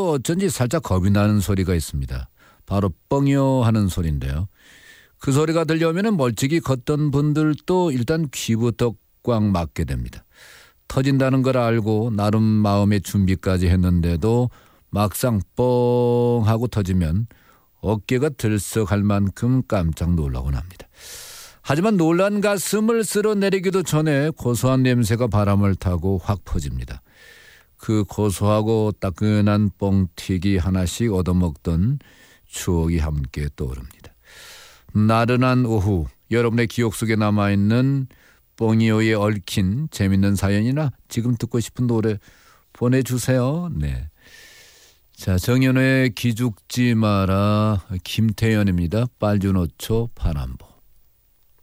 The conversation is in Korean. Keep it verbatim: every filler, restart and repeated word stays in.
들어도 어쩐지 살짝 겁이 나는 소리가 있습니다. 바로 뻥이요 하는 소리인데요. 그 소리가 들려오면 멀찍이 걷던 분들도 일단 귀부터 꽉 막게 됩니다. 터진다는 걸 알고 나름 마음의 준비까지 했는데도 막상 뻥 하고 터지면 어깨가 들썩할 만큼 깜짝 놀라곤 합니다. 하지만 놀란 가슴을 쓸어내리기도 전에 고소한 냄새가 바람을 타고 확 퍼집니다. 그 고소하고 따끈한 뻥튀기 하나씩 얻어먹던 추억이 함께 떠오릅니다. 나른한 오후 여러분의 기억 속에 남아있는 뻥이요에 얽힌 재밌는 사연이나 지금 듣고 싶은 노래 보내주세요. 네. 자, 정연우의 기죽지 마라. 김태연입니다. 빨주노초 파남보.